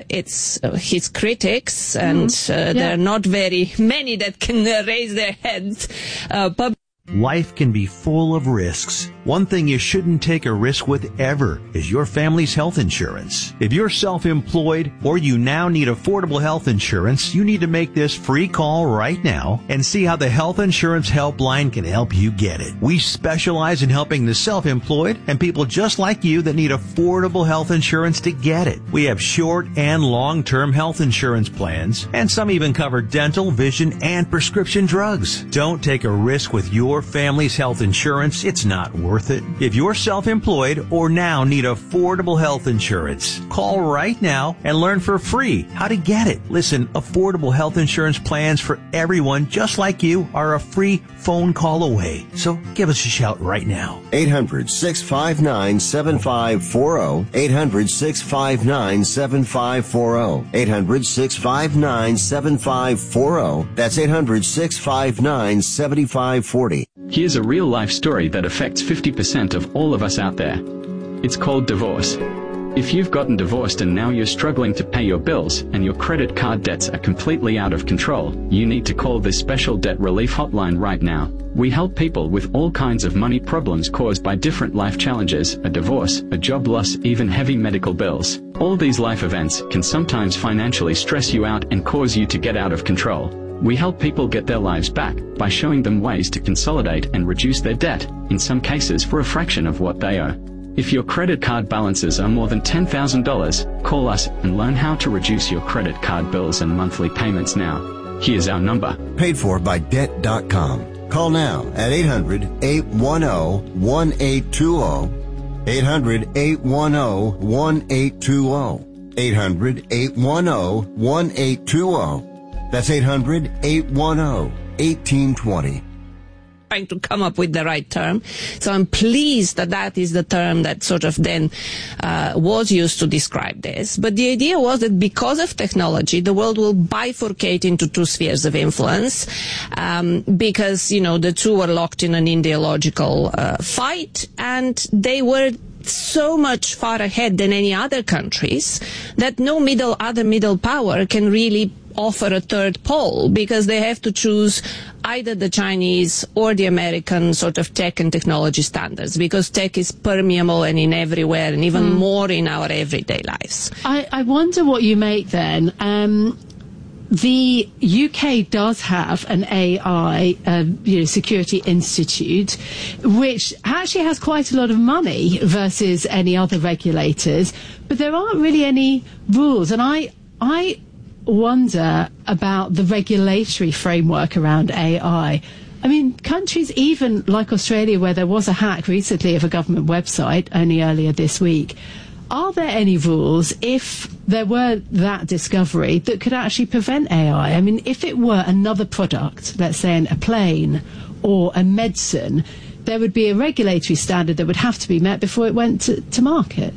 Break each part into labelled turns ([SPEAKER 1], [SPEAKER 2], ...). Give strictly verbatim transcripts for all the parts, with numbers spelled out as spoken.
[SPEAKER 1] it's uh, his critics, and uh, yeah. there are not very many that can uh, raise their heads uh, publicly.
[SPEAKER 2] Life can be full of risks. One thing you shouldn't take a risk with ever is your family's health insurance. If you're self-employed or you now need affordable health insurance, you need to make this free call right now and see how the Health Insurance Helpline can help you get it. We specialize in helping the self-employed and people just like you that need affordable health insurance to get it. We have short and long-term health insurance plans, and some even cover dental, vision, and prescription drugs. Don't take a risk with your family's health insurance. It's not worth it. If you're self-employed or now need affordable health insurance, call right now and learn for free how to get it. Listen, affordable health insurance plans for everyone just like you are a free phone call away. So give us a shout right now.
[SPEAKER 3] eight hundred, six five nine, seven five four zero. eight hundred, six five nine, seven five four zero. eight hundred, six five nine, seven five four zero. That's eight hundred, six five nine, seven five four zero.
[SPEAKER 4] Here's a real-life story that affects fifty percent of all of us out there. It's called divorce. If you've gotten divorced and now you're struggling to pay your bills and your credit card debts are completely out of control, you need to call this special debt relief hotline right now. We help people with all kinds of money problems caused by different life challenges, a divorce, a job loss, even heavy medical bills. All these life events can sometimes financially stress you out and cause you to get out of control. We help people get their lives back by showing them ways to consolidate and reduce their debt, in some cases for a fraction of what they owe. If your credit card balances are more than ten thousand dollars, call us and learn how to reduce your credit card bills and monthly payments now. Here's our number.
[SPEAKER 3] Paid for by debt dot com. Call now at eight hundred, eight one zero, one eight two zero. eight hundred, eight one zero, one eight two zero. eight hundred, eight one zero, one eight two zero. That's eight hundred, eight one zero, one eight two zero.
[SPEAKER 1] Trying to come up with the right term. So I'm pleased that that is the term that sort of then uh, was used to describe this. But the idea was that because of technology, the world will bifurcate into two spheres of influence, um, because, you know, the two were locked in an ideological uh, fight, and they were so much far ahead than any other countries that no middle other middle power can really offer a third pole, because they have to choose either the Chinese or the American sort of tech and technology standards, because tech is permeable and in everywhere, and even mm. more in our everyday lives.
[SPEAKER 5] I, I wonder what you make then. Um, The U K does have an A I uh, you know, security institute, which actually has quite a lot of money versus any other regulators, but there aren't really any rules. And I, I wonder about the regulatory framework around A I. I mean, countries even like Australia, where there was a hack recently of a government website only earlier this week, are there any rules if there were that discovery that could actually prevent A I? I mean, if it were another product, let's say a plane or a medicine, there would be a regulatory standard that would have to be met before it went to, to market.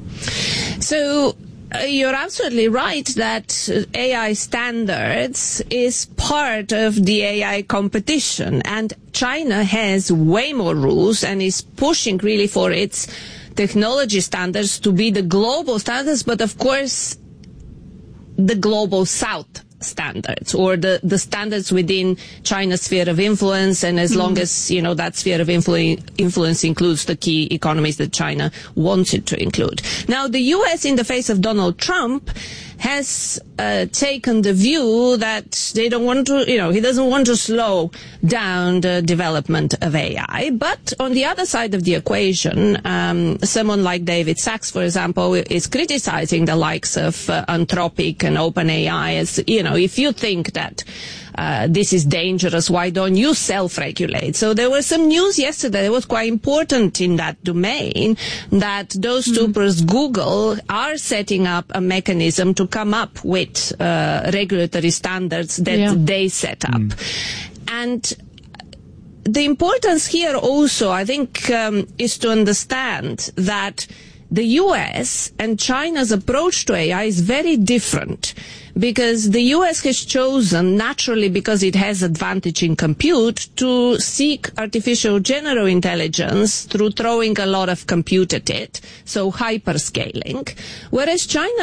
[SPEAKER 1] So uh, you're absolutely right that A I standards is part of the A I competition, and China has way more rules and is pushing really for its technology standards to be the global standards, but of course the global south standards, or the, the standards within China's sphere of influence, and as mm. long as, you know, that sphere of influ- influence includes the key economies that China wants it to include. Now, the U S, in the face of Donald Trump, has uh, taken the view that they don't want to, you know, he doesn't want to slow down the development of A I. But on the other side of the equation, um, someone like David Sachs, for example, is criticizing the likes of uh, Anthropic and OpenAI as, you know, if you think that Uh, this is dangerous, why don't you self-regulate? So there was some news yesterday that was quite important in that domain, that those two, mm. plus Google, are setting up a mechanism to come up with uh, regulatory standards that yeah. they set up. Mm. And the importance here also, I think, um, is to understand that the U S and China's approach to A I is very different, because the U S has chosen, naturally because it has advantage in compute, to seek artificial general intelligence through throwing a lot of compute at it, so hyperscaling, whereas China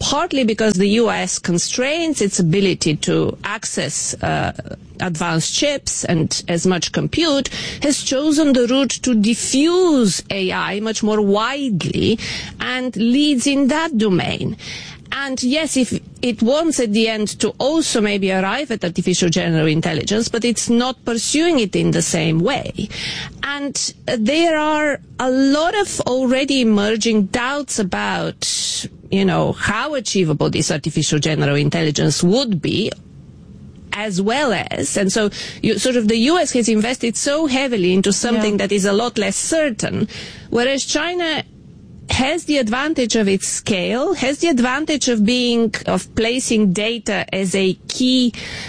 [SPEAKER 1] partly because the U S constrains its ability to access uh, advanced chips and as much compute, has chosen the route to diffuse A I much more widely and leads in that domain. And yes, if it wants at the end to also maybe arrive at artificial general intelligence, but it's not pursuing it in the same way. And there are a lot of already emerging doubts about, you know, how achievable this artificial general intelligence would be, as well as, and so you, sort of the U S has invested so heavily into something yeah. that is a lot less certain, whereas China has the advantage of its scale, has the advantage of being, of placing data as a key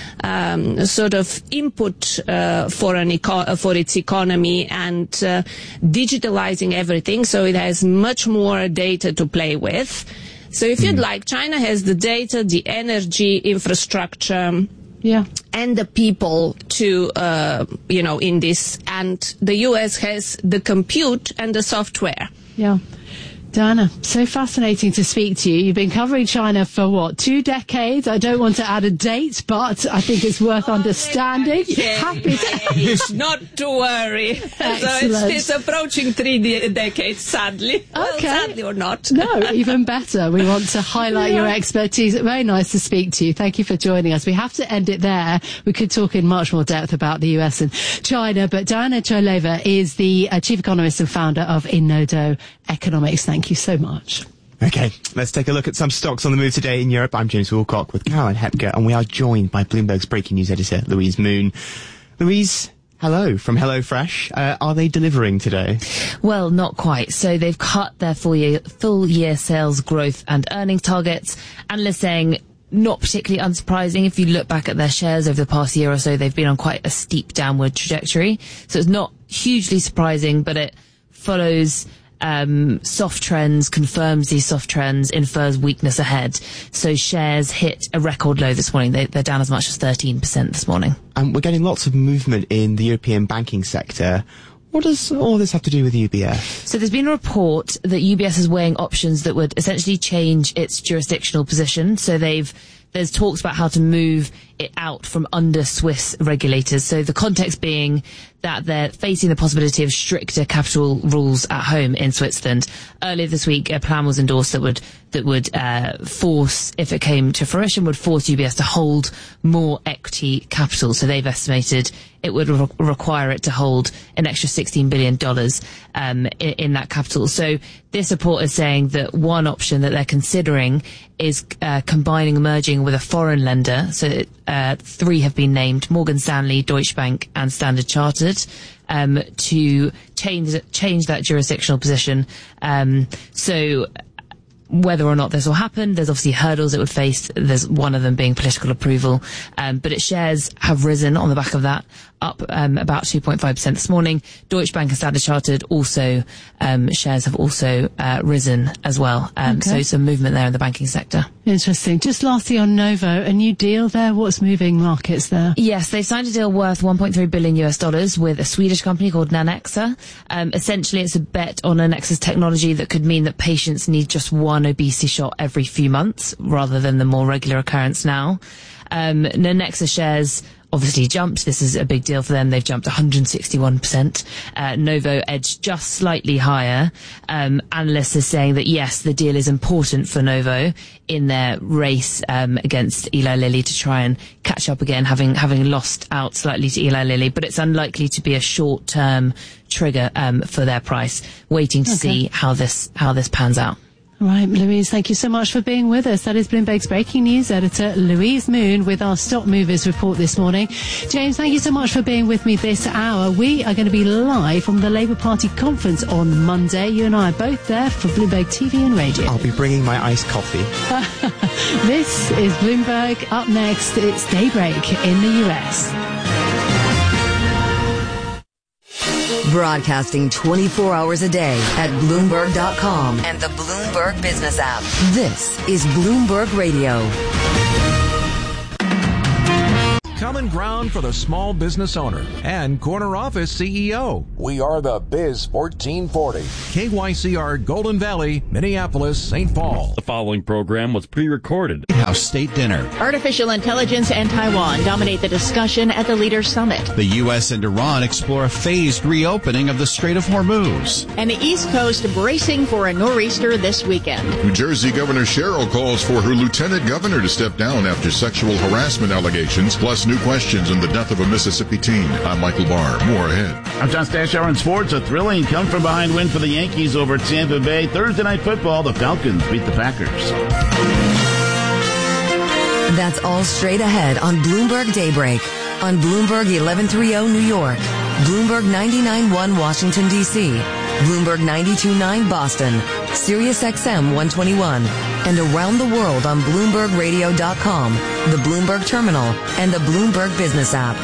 [SPEAKER 1] um, sort of input uh, for an eco- for its economy, and uh, digitalizing everything, so it has much more data to play with. So if mm. you'd like, China has the data, the energy, infrastructure, yeah, and the people to, uh, you know, in this, and the U S has the compute and the software.
[SPEAKER 5] Yeah. Diana, so fascinating to speak to you. You've been covering China for what, two decades? I don't want to add a date, but I think it's worth oh, understanding. Happy
[SPEAKER 1] to not to worry. So it's, it's approaching three de- decades, sadly. Okay. Well, sadly or not.
[SPEAKER 5] No, even better. We want to highlight yeah. your expertise. Very nice to speak to you. Thank you for joining us. We have to end it there. We could talk in much more depth about the U S and China, but Diana Choleva is the uh, chief economist and founder of Inodo Economics. Thank you so much.
[SPEAKER 6] Okay, let's take a look at some stocks on the move today in Europe. I'm James Wilcock with Caroline Hepker, and we are joined by Bloomberg's breaking news editor, Louise Moon. Louise, hello from HelloFresh. Uh, are they delivering today?
[SPEAKER 7] Well, not quite. So they've cut their full year, full year sales growth and earnings targets. Analysts saying not particularly unsurprising. If you look back at their shares over the past year or so, they've been on quite a steep downward trajectory. So it's not hugely surprising, but it follows Um, soft trends, confirms these soft trends, infers weakness ahead. So shares hit a record low this morning. They, they're down as much as thirteen percent this morning.
[SPEAKER 6] And we're getting lots of movement in the European banking sector. What does all this have to do with U B S?
[SPEAKER 7] So there's been a report that U B S is weighing options that would essentially change its jurisdictional position. So they've there's talks about how to move it out from under Swiss regulators. So the context being that they're facing the possibility of stricter capital rules at home in Switzerland. Earlier this week, a plan was endorsed that would that would uh, force, if it came to fruition, would force U B S to hold more equity capital. So they've estimated it would re- require it to hold an extra sixteen billion dollars um, in, in that capital. So this report is saying that one option that they're considering is uh, combining, merging with a foreign lender. So uh, three have been named: Morgan Stanley, Deutsche Bank, and Standard Chartered, um, to change change that jurisdictional position. Um, so whether or not this will happen, there's obviously hurdles it would face. There's one of them being political approval, um, but its shares have risen on the back of that, up um, about two point five percent this morning. Deutsche Bank and Standard Chartered also, um, shares have also uh, risen as well. Um, okay. So some movement there in the banking sector.
[SPEAKER 5] Interesting. Just lastly on Novo, a new deal there. What's moving markets there?
[SPEAKER 7] Yes, they've signed a deal worth one point three billion U S dollars with a Swedish company called Nanexa. Um, essentially, it's a bet on Nanexa's technology that could mean that patients need just one obesity shot every few months rather than the more regular occurrence now. Um, Nanexa shares obviously jumped. This is a big deal for them. They've jumped one hundred sixty-one percent. Uh, Novo edged just slightly higher. Um, analysts are saying that yes, the deal is important for Novo in their race um, against Eli Lilly to try and catch up again, having having lost out slightly to Eli Lilly, but it's unlikely to be a short-term trigger um, for their price. Waiting to okay. see how this how this pans out.
[SPEAKER 5] All right, Louise, thank you so much for being with us. That is Bloomberg's breaking news editor, Louise Moon, with our Stock Movers report this morning. James, thank you so much for being with me this hour. We are going to be live from the Labour Party conference on Monday. You and I are both there for Bloomberg T V and radio.
[SPEAKER 6] I'll be bringing my iced coffee.
[SPEAKER 5] This is Bloomberg. Up next, it's Daybreak in the U S.
[SPEAKER 8] Broadcasting twenty-four hours a day at Bloomberg dot com and the Bloomberg Business app. This is Bloomberg Radio.
[SPEAKER 9] common ground for the small business owner, and corner office C E O.
[SPEAKER 10] We are the Biz fourteen forty.
[SPEAKER 9] K Y C R Golden Valley, Minneapolis, Saint Paul.
[SPEAKER 11] The following program was pre-recorded.
[SPEAKER 12] House State Dinner.
[SPEAKER 13] Artificial intelligence and Taiwan dominate the discussion at the Leaders Summit.
[SPEAKER 12] The U S and Iran explore a phased reopening of the Strait of Hormuz.
[SPEAKER 13] And the East Coast bracing for a nor'easter this weekend.
[SPEAKER 14] New Jersey Governor Sherrill calls for her lieutenant governor to step down after sexual harassment allegations, plus new questions in the death of a Mississippi teen. I'm Michael Barr. More ahead.
[SPEAKER 15] I'm John Stashower in sports. A thrilling come-from-behind win for the Yankees over Tampa Bay. Thursday Night Football, the Falcons beat the Packers.
[SPEAKER 8] That's all straight ahead on Bloomberg Daybreak. On Bloomberg eleven thirty New York, Bloomberg ninety-nine point one Washington, D C, Bloomberg ninety-two point nine Boston, Sirius X M one twenty-one, and around the world on Bloomberg Radio dot com, the Bloomberg Terminal, and the Bloomberg Business app.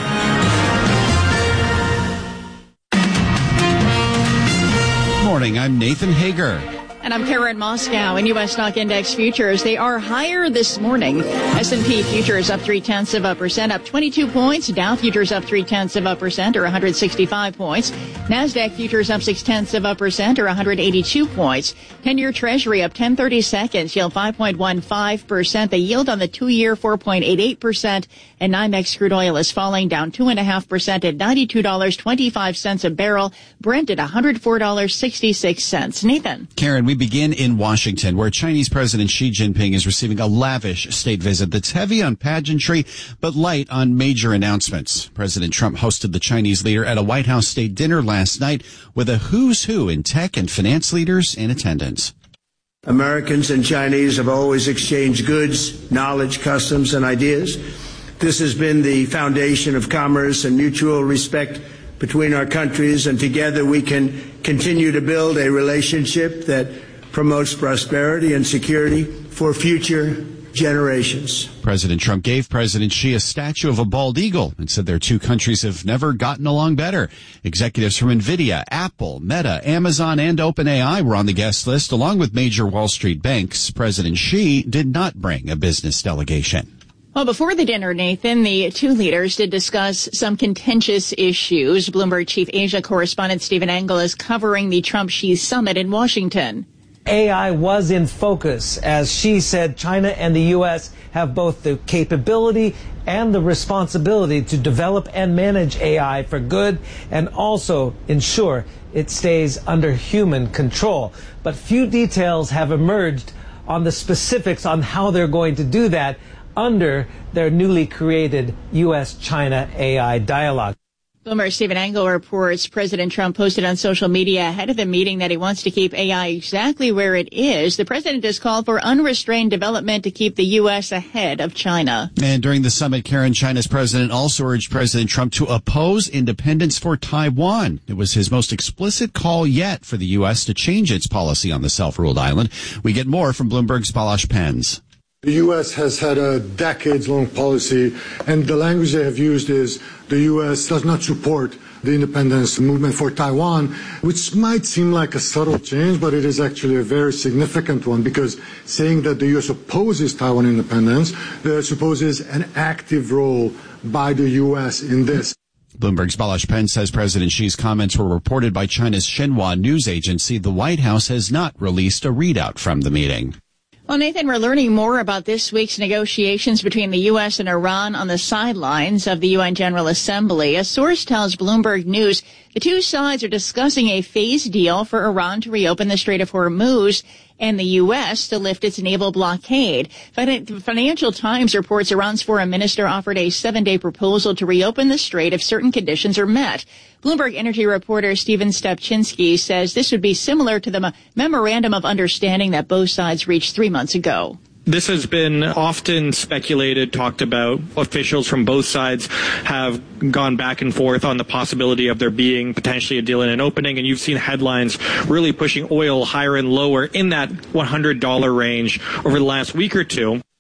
[SPEAKER 12] Morning, I'm Nathan Hager.
[SPEAKER 13] And I'm Karen Moscow. In U S stock index futures, they are higher this morning. S and P futures up three-tenths of a percent, up twenty-two points. Dow futures up three-tenths of a percent, or one hundred sixty-five points. NASDAQ futures up six-tenths of a percent, or one hundred eighty-two points. ten-year Treasury up ten thirty-seconds, yield five point one five percent. The yield on the two-year, four point eight eight percent. And NYMEX crude oil is falling, down two point five percent at ninety-two dollars and twenty-five cents a barrel. Brent at one hundred four dollars and sixty-six cents. Nathan.
[SPEAKER 12] Karen, we begin in Washington, where Chinese President Xi Jinping is receiving a lavish state visit that's heavy on pageantry, but light on major announcements. President Trump hosted the Chinese leader at a White House state dinner last night with a who's who in tech and finance leaders in attendance.
[SPEAKER 16] Americans and Chinese have always exchanged goods, knowledge, customs, and ideas. This has been the foundation of commerce and mutual respect between our countries, and together we can continue to build a relationship that promotes prosperity and security for future generations.
[SPEAKER 12] President Trump gave President Xi a statue of a bald eagle and said their two countries have never gotten along better. Executives from NVIDIA, Apple, Meta, Amazon, and OpenAI were on the guest list, along with major Wall Street banks. President Xi did not bring a business delegation.
[SPEAKER 13] Well, before the dinner, Nathan, the two leaders did discuss some contentious issues. Bloomberg Chief Asia correspondent Stephen Engel is covering the Trump-Xi summit in Washington.
[SPEAKER 17] A I was in focus. As Xi said, China and the U S have both the capability and the responsibility to develop and manage A I for good and also ensure it stays under human control. But few details have emerged on the specifics on how they're going to do that under their newly created U S China A I dialogue.
[SPEAKER 13] Bloomberg Stephen Engel reports President Trump posted on social media ahead of the meeting that he wants to keep A I exactly where it is. The president has called for unrestrained development to keep the U S ahead of China.
[SPEAKER 12] And during the summit, Karen, China's president also urged President Trump to oppose independence for Taiwan. It was his most explicit call yet for the U S to change its policy on the self-ruled island. We get more from Bloomberg's Balash Pens.
[SPEAKER 18] The U S has had a decades-long policy, and the language they have used is the U S does not support the independence movement for Taiwan, which might seem like a subtle change, but it is actually a very significant one, because saying that the U S opposes Taiwan independence uh, supposes an active role by the U S in this.
[SPEAKER 12] Bloomberg's Balash Penn says President Xi's comments were reported by China's Xinhua news agency. The White House has not released a readout from the meeting.
[SPEAKER 13] Well, Nathan, we're learning more about this week's negotiations between the U S and Iran on the sidelines of the U N General Assembly. A source tells Bloomberg News the two sides are discussing a phased deal for Iran to reopen the Strait of Hormuz and the U S to lift its naval blockade. Financial Times reports Iran's foreign minister offered a seven-day proposal to reopen the strait if certain conditions are met. Bloomberg Energy reporter Stephen Stepchinsky says this would be similar to the memorandum of understanding that both sides reached three months ago.
[SPEAKER 19] This has been often speculated, talked about. Officials from both sides have gone back and forth on the possibility of there being potentially a deal and an opening, and you've seen headlines really pushing oil higher and lower in that one hundred dollars range over the last week or two.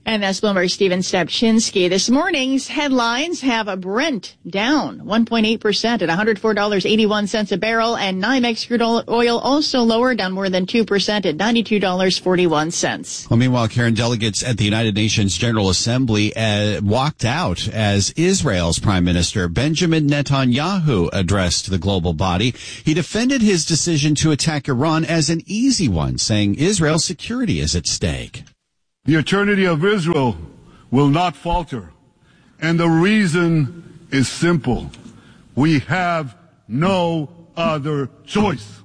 [SPEAKER 13] And that's Bloomberg's Stephen Stepchinsky. This morning's headlines have a Brent down one point eight percent at one hundred four dollars and eighty-one cents a barrel, and NYMEX crude oil also lower, down more than two percent at ninety-two dollars and forty-one cents.
[SPEAKER 12] Well, meanwhile, Karen, delegates at the United Nations General Assembly uh, walked out as Israel's Prime Minister Benjamin Netanyahu addressed the global body. He defended his decision to attack Iran as an easy one, saying Israel's security is at stake.
[SPEAKER 20] The eternity of Israel will not falter. And the reason is simple. We have no other choice.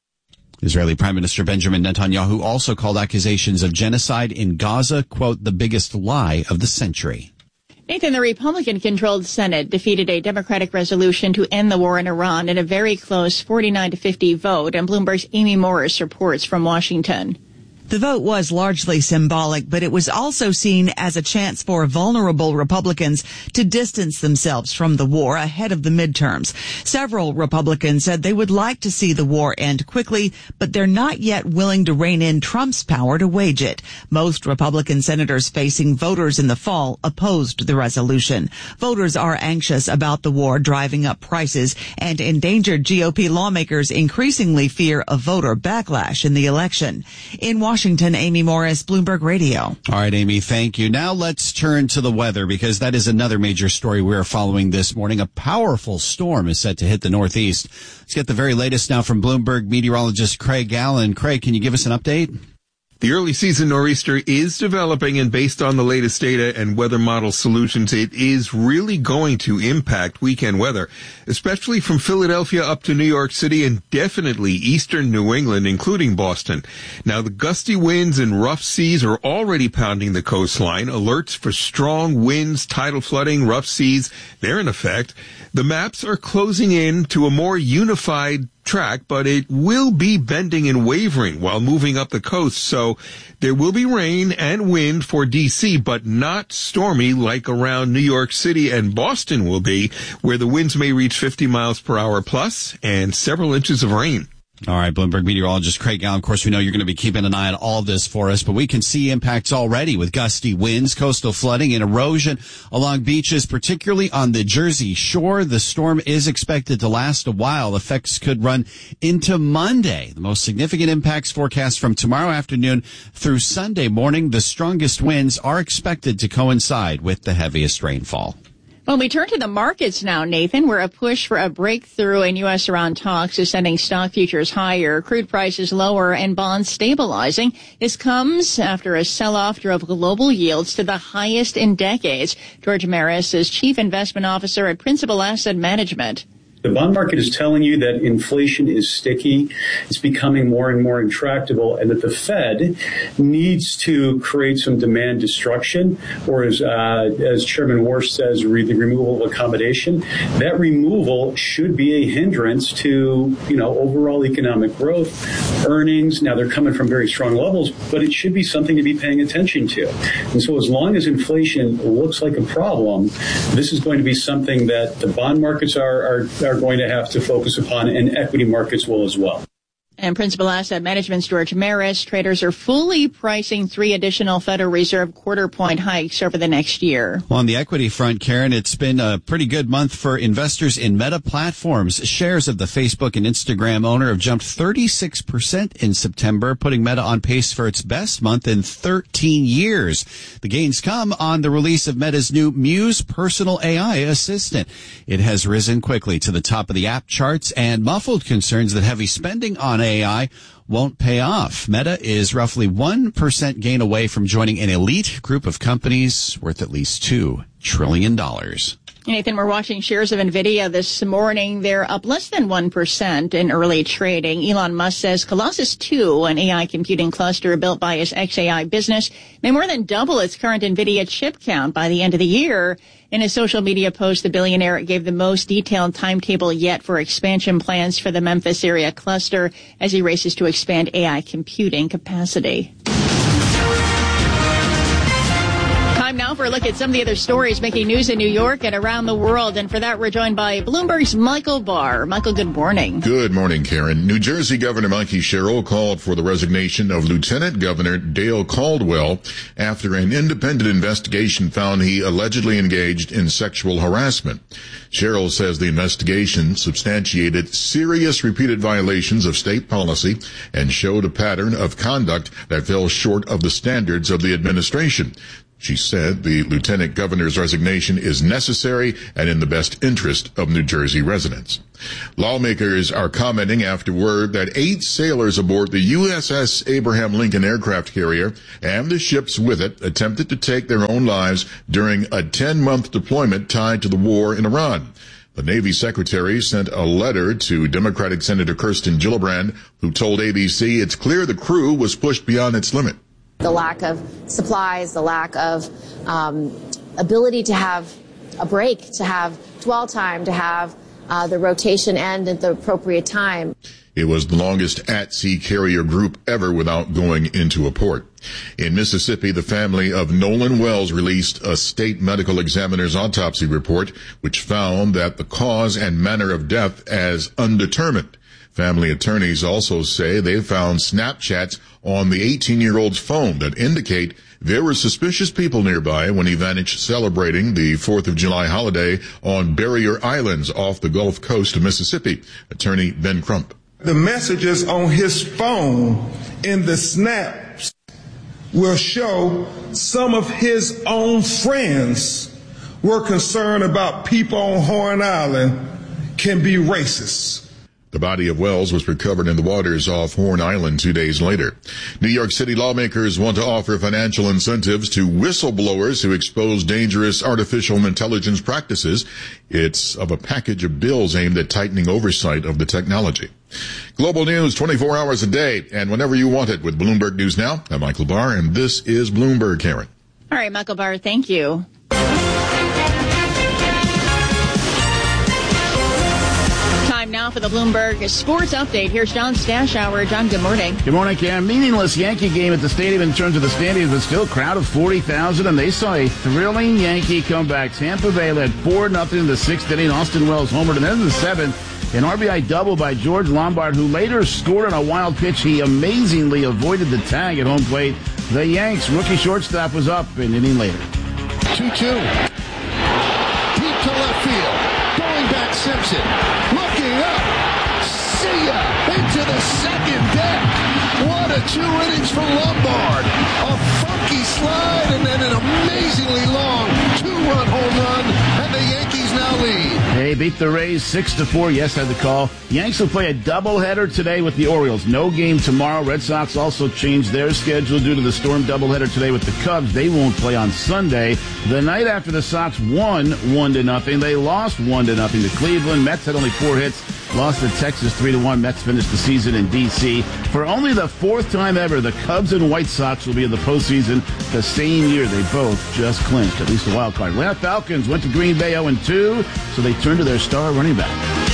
[SPEAKER 12] Israeli Prime Minister Benjamin Netanyahu also called accusations of genocide in Gaza, quote, the biggest lie of the century.
[SPEAKER 13] Nathan, the Republican-controlled Senate defeated a Democratic resolution to end the war in Iran in a very close forty-nine to fifty vote, and Bloomberg's Amy Morris reports from Washington.
[SPEAKER 21] The vote was largely symbolic, but it was also seen as a chance for vulnerable Republicans to distance themselves from the war ahead of the midterms. Several Republicans said they would like to see the war end quickly, but they're not yet willing to rein in Trump's power to wage it. Most Republican senators facing voters in the fall opposed the resolution. Voters are anxious about the war driving up prices, and endangered G O P lawmakers increasingly fear a voter backlash in the election. In Washington, Washington, Amy Morris, Bloomberg Radio.
[SPEAKER 12] All right, Amy, thank you. Now let's turn to the weather, because that is another major story we're following this morning. A powerful storm is set to hit the Northeast. Let's get the very latest now from Bloomberg meteorologist Craig Allen. Craig, can you give us an update?
[SPEAKER 22] The early season nor'easter is developing, and based on the latest data and weather model solutions, it is really going to impact weekend weather, especially from Philadelphia up to New York City and definitely eastern New England, including Boston. Now, the gusty winds and rough seas are already pounding the coastline. Alerts for strong winds, tidal flooding, rough seas, they're in effect. The maps are closing in to a more unified track, but it will be bending and wavering while moving up the coast. So there will be rain and wind for D C, but not stormy like around New York City and Boston will be, where the winds may reach fifty miles per hour plus and several inches of rain.
[SPEAKER 12] All right, Bloomberg meteorologist Craig Allen. Of course, we know you're going to be keeping an eye on all this for us, but we can see impacts already with gusty winds, coastal flooding, and erosion along beaches, particularly on the Jersey Shore. The storm is expected to last a while. Effects could run into Monday. The most significant impacts forecast from tomorrow afternoon through Sunday morning. The strongest winds are expected to coincide with the heaviest rainfall.
[SPEAKER 13] Well, we turn to the markets now, Nathan, where a push for a breakthrough in U S Iran talks is sending stock futures higher, crude prices lower, and bonds stabilizing. This comes after a sell-off drove global yields to the highest in decades. George Maris is Chief Investment Officer at Principal Asset Management.
[SPEAKER 23] The bond market is telling you that inflation is sticky, it's becoming more and more intractable, and that the Fed needs to create some demand destruction, or as, uh, as Chairman Warsh says, re- the removal of accommodation. That removal should be a hindrance to, you know, overall economic growth, earnings. Now, they're coming from very strong levels, but it should be something to be paying attention to. And so as long as inflation looks like a problem, this is going to be something that the bond markets are, are, are are going to have to focus upon, and equity markets will as well.
[SPEAKER 13] And Principal Asset Management's George Maris, traders are fully pricing three additional Federal Reserve quarter-point hikes over the next year.
[SPEAKER 12] Well, on the equity front, Karen, it's been a pretty good month for investors in Meta Platforms. Shares of the Facebook and Instagram owner have jumped thirty-six percent in September, putting Meta on pace for its best month in thirteen years. The gains come on the release of Meta's new Muse personal A I assistant. It has risen quickly to the top of the app charts and muffled concerns that heavy spending on A I won't pay off. Meta is roughly one percent gain away from joining an elite group of companies worth at least two trillion dollars.
[SPEAKER 13] Nathan, we're watching shares of NVIDIA this morning. They're up less than one percent in early trading. Elon Musk says Colossus two, an A I computing cluster built by his X A I business, may more than double its current NVIDIA chip count by the end of the year. In a social media post, the billionaire gave the most detailed timetable yet for expansion plans for the Memphis area cluster as he races to expand A I computing capacity. Time now for a look at some of the other stories making news in New York and around the world. And for that, we're joined by Bloomberg's Michael Barr. Michael, good morning.
[SPEAKER 14] Good morning, Karen. New Jersey Governor Mikey Sherrill called for the resignation of Lieutenant Governor Dale Caldwell after an independent investigation found he allegedly engaged in sexual harassment. Sherrill says the investigation substantiated serious repeated violations of state policy and showed a pattern of conduct that fell short of the standards of the administration. She said the lieutenant governor's resignation is necessary and in the best interest of New Jersey residents. Lawmakers are commenting after word that eight sailors aboard the U S S Abraham Lincoln aircraft carrier and the ships with it attempted to take their own lives during a ten-month deployment tied to the war in Iran. The Navy Secretary sent a letter to Democratic Senator Kirsten Gillibrand, who told A B C it's clear the crew was pushed beyond its limit.
[SPEAKER 2] The lack of supplies, the lack of um, ability to have a break, to have dwell time, to have uh, the rotation end at the appropriate time.
[SPEAKER 14] It was the longest at-sea carrier group ever without going into a port. In Mississippi, the family of Nolan Wells released a state medical examiner's autopsy report, which found that the cause and manner of death as undetermined. Family attorneys also say they found Snapchats on the eighteen-year-old's phone that indicate there were suspicious people nearby when he vanished celebrating the fourth of July holiday on Barrier Islands off the Gulf Coast of Mississippi. Attorney Ben Crump.
[SPEAKER 3] The messages on his phone in the snaps will show some of his own friends were concerned about people on Horn Island can be racist.
[SPEAKER 14] The body of Wells was recovered in the waters off Horn Island two days later. New York City lawmakers want to offer financial incentives to whistleblowers who expose dangerous artificial intelligence practices. It's of a package of bills aimed at tightening oversight of the technology. Global news twenty-four hours a day and whenever you want it with Bloomberg News Now. I'm Michael Barr, and this is Bloomberg, Karen.
[SPEAKER 13] All right, Michael Barr, thank you. Time now for the Bloomberg Sports Update. Here's John Stashower. John, good morning.
[SPEAKER 15] Good morning, Karen. Meaningless Yankee game at the stadium in terms of the standings, but still a crowd of forty thousand, and they saw a thrilling Yankee comeback. Tampa Bay led four nothing in the sixth inning. Austin Wells homered, and then in the seventh, an R B I double by George Lombard, who later scored on a wild pitch. He amazingly avoided the tag at home plate. The Yanks' rookie shortstop was up an inning later.
[SPEAKER 4] two two. Deep to left field. Going back Simpson. Looking up. See ya. Into the second deck. What a two innings from Lombard. A funky slide and then an amazingly long two-run home run. And the Yankees now lead.
[SPEAKER 15] They beat the Rays six to four. Yes, I had the call. Yanks will play a doubleheader today with the Orioles. No game tomorrow. Red Sox also changed their schedule due to the storm doubleheader today with the Cubs. They won't play on Sunday. The night after the Sox won one to nothing, they lost one to nothing to Cleveland. Mets had only four hits. Lost to Texas three to one. Mets finished the season in D C For only the fourth time ever, the Cubs and White Sox will be in the postseason the same year. They both just clinched at least a wild card. Atlanta Falcons went to Green Bay oh and two, so they turned to their star running back.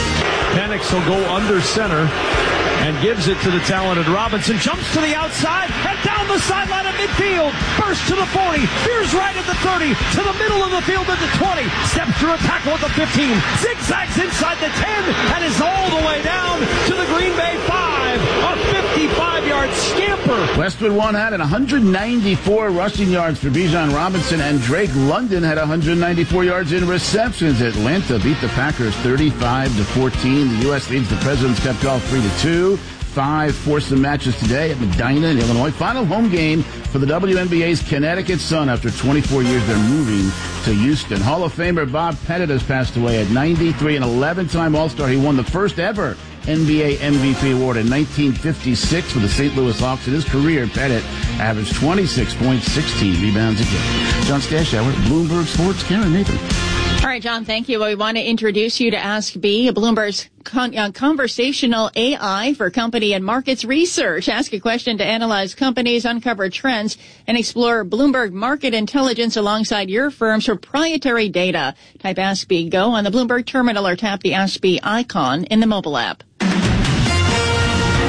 [SPEAKER 24] Penix will go under center and gives it to the talented Robinson. Jumps to the outside and down the sideline of midfield. Burst to the forty. Veers right at the thirty. To the middle of the field at the twenty. Steps through a tackle at the fifteen. Zigzags inside the ten and is all the way down to the Green Bay five. A fifty-five-yard scamper.
[SPEAKER 15] Westwood one had one hundred ninety-four rushing yards for Bijan Robinson, and Drake London had one hundred ninety-four yards in receptions. Atlanta beat the Packers thirty-five to fourteen. The U S leads the President's Cup golf three to two. Five foursome matches today at Medina in Illinois. Final home game for the W N B A's Connecticut Sun. After twenty-four years, they're moving to Houston. Hall of Famer Bob Pettit has passed away at ninety-three, an eleven-time All-Star. He won the first ever N B A M V P award in nineteen fifty-six for the Saint Louis Hawks. In his career, Pettit averaged twenty-six points, sixteen rebounds a game. John Stashower, Bloomberg Sports. Karen Nathan.
[SPEAKER 13] All right, John, thank you. Well, we want to introduce you to Ask B, Bloomberg's con- uh, conversational A I for company and markets research. Ask a question to analyze companies, uncover trends, and explore Bloomberg market intelligence alongside your firm's proprietary data. Type Ask B Go on the Bloomberg terminal or tap the Ask B icon in the mobile app.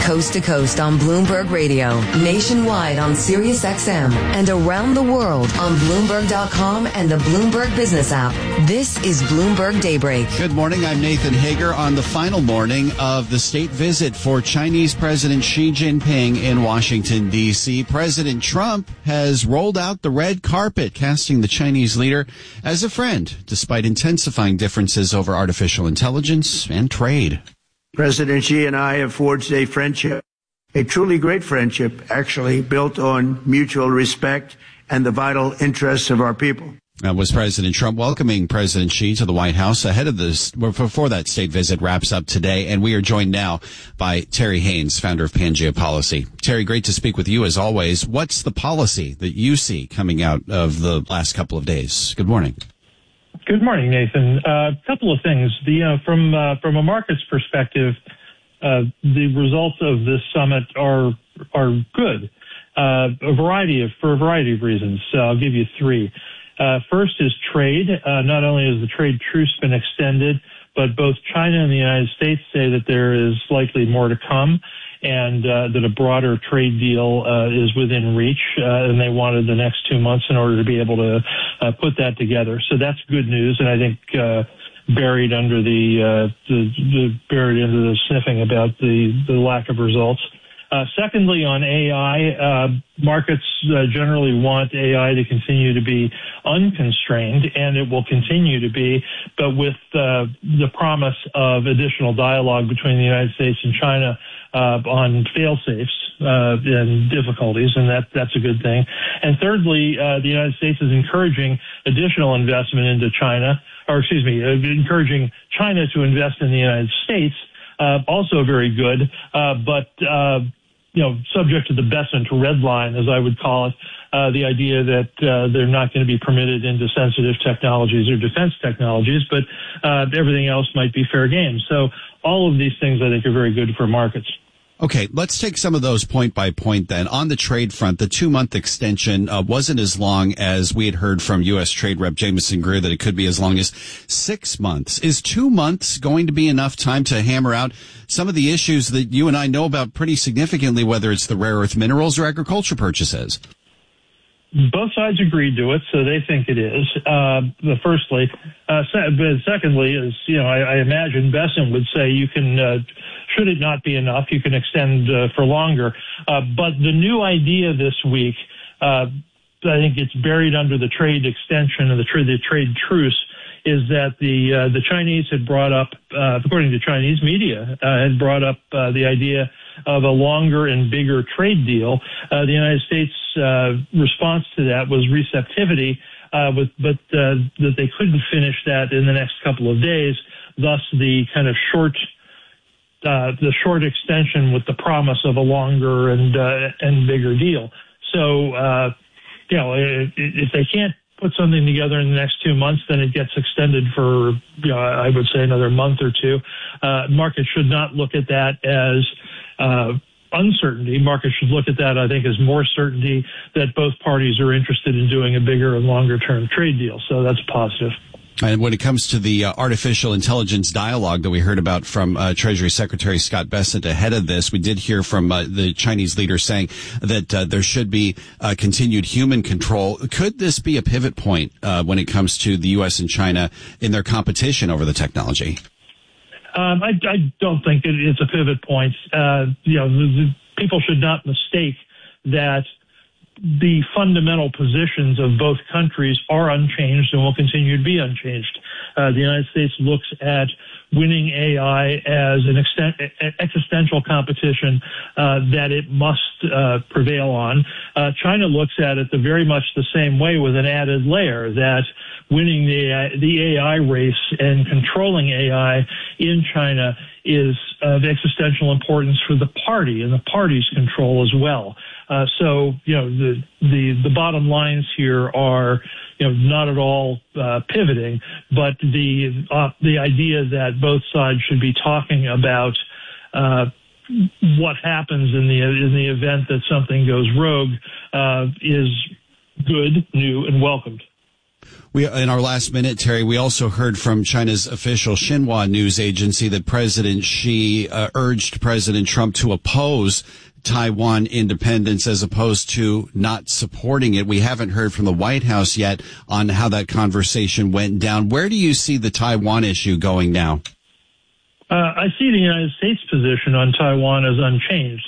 [SPEAKER 8] coast to coast on Bloomberg Radio, nationwide on Sirius X M, and around the world on Bloomberg dot com and the Bloomberg Business app. This is Bloomberg Daybreak.
[SPEAKER 12] Good morning. I'm Nathan Hager on the final morning of the state visit for Chinese President Xi Jinping in Washington, D C. President Trump has rolled out the red carpet, casting the Chinese leader as a friend, despite intensifying differences over artificial intelligence and trade.
[SPEAKER 16] President Xi and I have forged a friendship, a truly great friendship, actually, built on mutual respect and the vital interests of our people.
[SPEAKER 12] That was President Trump welcoming President Xi to the White House ahead of this, before that state visit wraps up today. And we are joined now by Terry Haynes, founder of Pangea Policy. Terry, great to speak with you as always. What's the policy that you see coming out of the last couple of days? Good morning.
[SPEAKER 1] Good morning, Nathan. A uh, couple of things. The uh, from uh, from a market's perspective, uh, the results of this summit are are good. Uh, a variety of for a variety of reasons. Uh, I'll give you three. Uh, first is trade. Uh, not only has the trade truce been extended, but both China and the United States say that there is likely more to come, and uh, that a broader trade deal uh, is within reach, uh, and they wanted the next two months in order to be able to uh, put that together. So that's good news, and I think uh, buried under the, uh, the, the buried under the sniffing about the, the lack of results. Uh, secondly, on A I, uh, markets uh, generally want A I to continue to be unconstrained, and it will continue to be, but with uh, the promise of additional dialogue between the United States and China uh, on fail-safes uh, and difficulties, and that that's a good thing. And thirdly, uh, the United States is encouraging additional investment into China, or excuse me, uh, encouraging China to invest in the United States, uh, also very good, uh, but uh, you know, subject to the Besant red line, as I would call it, uh, the idea that uh, they're not going to be permitted into sensitive technologies or defense technologies, but uh, everything else might be fair game. So all of these things, I think, are very good for markets.
[SPEAKER 12] Okay, let's take some of those point by point then. On the trade front, the two-month extension uh, wasn't as long as we had heard from U S Trade Rep Jameson Greer that it could be as long as six months. Is two months going to be enough time to hammer out some of the issues that you and I know about pretty significantly, whether it's the rare earth minerals or agriculture purchases?
[SPEAKER 1] Both sides agreed to it, so they think it is. Uh, firstly, uh, se- but secondly, is you know, I, I imagine Besant would say you can, uh, should it not be enough, you can extend uh, for longer. Uh, but the new idea this week, uh, I think it's buried under the trade extension and the, tra- the trade truce, is that the uh, the Chinese had brought up, uh, according to Chinese media, uh, had brought up uh, the idea of a longer and bigger trade deal. Uh, the United States uh, response to that was receptivity, uh, with, but uh, that they couldn't finish that in the next couple of days. Thus, the kind of short, uh, the short extension with the promise of a longer and uh, and bigger deal. So, uh, you know, if, if they can't put something together in the next two months, then it gets extended for, you know, I would say another month or two. Uh, markets should not look at that as uh, uncertainty. Markets should look at that, I think, as more certainty that both parties are interested in doing a bigger and longer term trade deal. So that's positive.
[SPEAKER 12] And when it comes to the uh, artificial intelligence dialogue that we heard about from uh, Treasury Secretary Scott Bessent ahead of this, we did hear from uh, the Chinese leader saying that uh, there should be uh, continued human control. Could this be a pivot point uh, when it comes to the U S and China in their competition over the technology?
[SPEAKER 1] Um, I, I don't think it, it's a pivot point. Uh, you know, the, the people should not mistake that the fundamental positions of both countries are unchanged and will continue to be unchanged. Uh, the United States looks at winning A I as an extent, existential competition uh, that it must uh, prevail on. Uh, China looks at it the very much the same way, with an added layer that winning the the A I race and controlling A I in China is of existential importance for the party and the party's control as well. Uh, so, you know, the, the, the bottom lines here are, you know, not at all, uh, pivoting, but the, uh, the idea that both sides should be talking about, uh, what happens in the, in the event that something goes rogue, uh, is good, new, and welcomed.
[SPEAKER 12] We, in our last minute, Terry, we also heard from China's official Xinhua news agency that President Xi uh, urged President Trump to oppose Taiwan independence as opposed to not supporting it. We haven't heard from the White House yet on how that conversation went down. Where do you see the Taiwan issue going now?
[SPEAKER 1] Uh, I see the United States position on Taiwan as unchanged.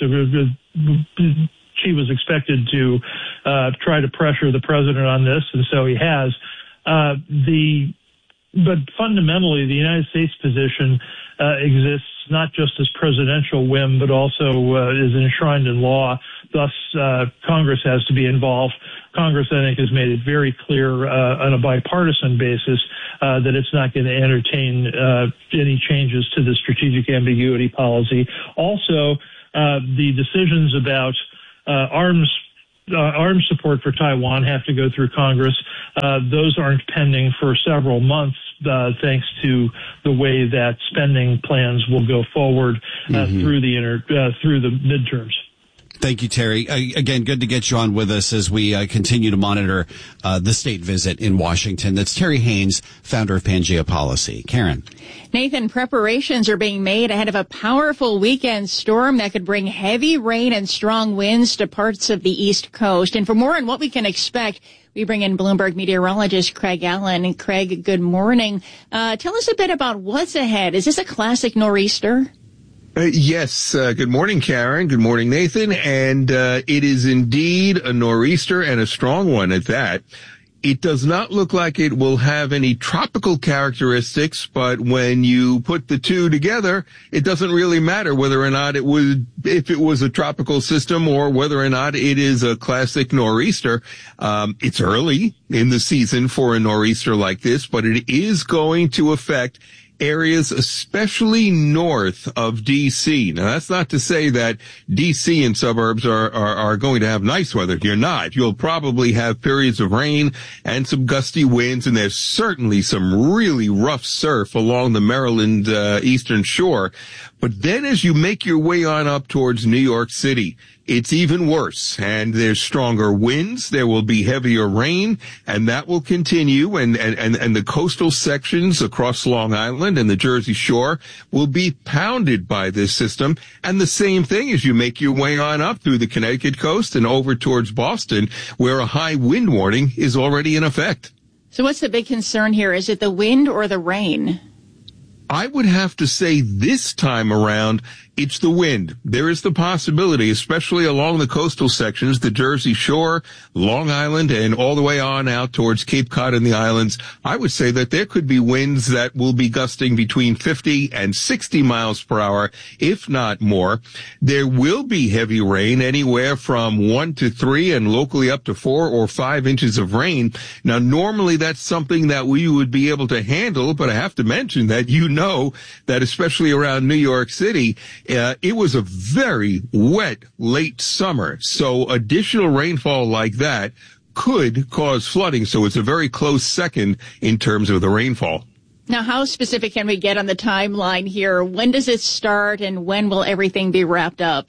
[SPEAKER 1] Xi was expected to uh, try to pressure the president on this, and so he has. Uh, the, but fundamentally, the United States position uh, exists not just as presidential whim, but also uh, is enshrined in law. Thus, uh, Congress has to be involved. Congress, I think, has made it very clear uh, on a bipartisan basis uh, that it's not going to entertain uh, any changes to the strategic ambiguity policy. Also, uh, the decisions about uh, arms Uh, arms support for Taiwan have to go through Congress. Uh, those aren't pending for several months, uh, thanks to the way that spending plans will go forward uh, mm-hmm. through the inter- uh, through the midterms.
[SPEAKER 12] Thank you, Terry. Uh, again, good to get you on with us as we uh, continue to monitor uh, the state visit in Washington. That's Terry Haynes, founder of Pangea Policy. Karen.
[SPEAKER 13] Nathan, preparations are being made ahead of a powerful weekend storm that could bring heavy rain and strong winds to parts of the East Coast. And for more on what we can expect, we bring in Bloomberg meteorologist Craig Allen. And Craig, good morning. Uh, tell us a bit about what's ahead. Is this a classic nor'easter?
[SPEAKER 22] Uh, yes. Uh, good morning, Karen. Good morning, Nathan. And uh, it is indeed a nor'easter, and a strong one at that. It does not look like it will have any tropical characteristics, but when you put the two together, it doesn't really matter whether or not it would, if it was a tropical system or whether or not it is a classic nor'easter. Um, it's early in the season for a nor'easter like this, but it is going to affect areas especially north of D C. Now, that's not to say that D C and suburbs are, are, are going to have nice weather. You're not. You'll probably have periods of rain and some gusty winds, and there's certainly some really rough surf along the Maryland uh, eastern shore. But then as you make your way on up towards New York City, it's even worse, and there's stronger winds. There will be heavier rain, and that will continue. And, and, and, and the coastal sections across Long Island and the Jersey Shore will be pounded by this system. And the same thing as you make your way on up through the Connecticut coast and over towards Boston, where a high wind warning is already in effect.
[SPEAKER 13] So what's the big concern here? Is it the wind or the rain?
[SPEAKER 22] I would have to say this time around, it's the wind. There is the possibility, especially along the coastal sections, the Jersey Shore, Long Island, and all the way on out towards Cape Cod and the islands. I would say that there could be winds that will be gusting between fifty and sixty miles per hour, if not more. There will be heavy rain, anywhere from one to three and locally up to four or five inches of rain. Now, normally that's something that we would be able to handle, but I have to mention that you know that especially around New York City, Uh, it was a very wet late summer, so additional rainfall like that could cause flooding. So it's a very close second in terms of the rainfall.
[SPEAKER 13] Now, how specific can we get on the timeline here? When does it start, and when will everything be wrapped up?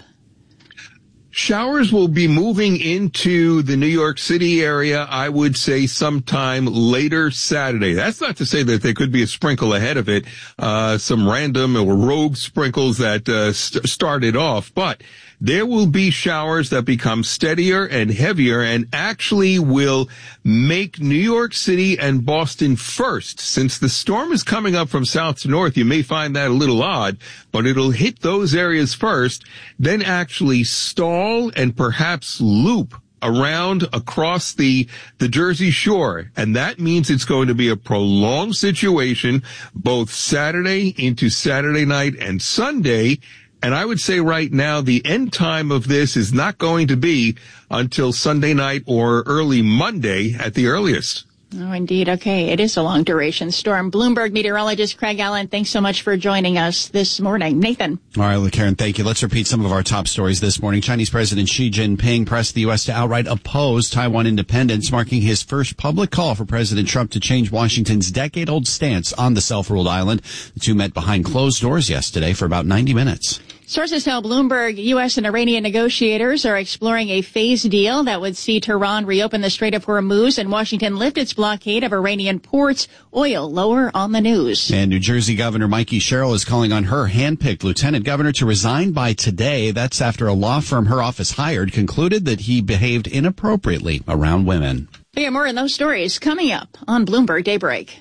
[SPEAKER 22] Showers will be moving into the New York City area, I would say, sometime later Saturday. That's not to say that there could be a sprinkle ahead of it, uh, some random or rogue sprinkles that uh, st- started off, but there will be showers that become steadier and heavier and actually will make New York City and Boston first. Since the storm is coming up from south to north, you may find that a little odd, but it'll hit those areas first, then actually stall and perhaps loop around across the, the Jersey Shore. And that means it's going to be a prolonged situation, both Saturday into Saturday night and Sunday. And I would say right now the end time of this is not going to be until Sunday night or early Monday at the earliest.
[SPEAKER 13] Oh, indeed. Okay. It is a long duration storm. Bloomberg meteorologist Craig Allen, thanks so much for joining us this morning. Nathan.
[SPEAKER 12] All right, Karen, thank you. Let's repeat some of our top stories this morning. Chinese President Xi Jinping pressed the U S to outright oppose Taiwan independence, marking his first public call for President Trump to change Washington's decade-old stance on the self-ruled island. The two met behind closed doors yesterday for about ninety minutes.
[SPEAKER 13] Sources tell Bloomberg U S and Iranian negotiators are exploring a phased deal that would see Tehran reopen the Strait of Hormuz and Washington lift its blockade of Iranian ports. Oil lower on the news.
[SPEAKER 12] And New Jersey Governor Mikey Sherrill is calling on her hand-picked lieutenant governor to resign by today. That's after a law firm her office hired concluded that he behaved inappropriately around women.
[SPEAKER 13] We have more in those stories coming up on Bloomberg Daybreak.